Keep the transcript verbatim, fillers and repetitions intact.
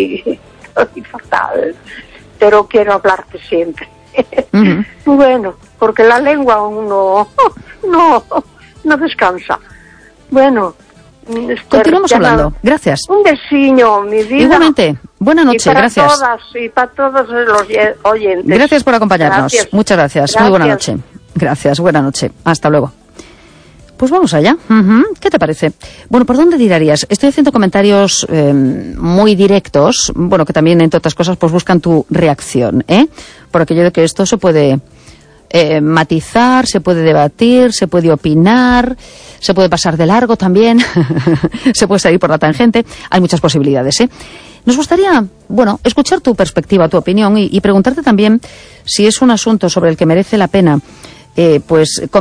estoy fatal, pero quiero hablarte siempre. Uh-huh. Bueno, porque la lengua aún no, no, no descansa. Bueno, continuamos hablando. Nada. Gracias. Un besiño, mi vida. Igualmente. Buena noche, y para gracias. Todas, y para todos los oyentes. Gracias por acompañarnos. Gracias. Muchas gracias. gracias. Muy buena noche. Gracias, buena noche. Hasta luego. Pues vamos allá. Uh-huh. ¿Qué te parece? Bueno, ¿por dónde tirarías? Estoy haciendo comentarios eh, muy directos, bueno, que también, entre otras cosas, pues buscan tu reacción, ¿eh? Por aquello de que esto se puede eh, matizar, se puede debatir, se puede opinar, se puede pasar de largo también, se puede salir por la tangente. Hay muchas posibilidades, ¿eh? Nos gustaría, bueno, escuchar tu perspectiva, tu opinión y, y preguntarte también si es un asunto sobre el que merece la pena, eh, pues...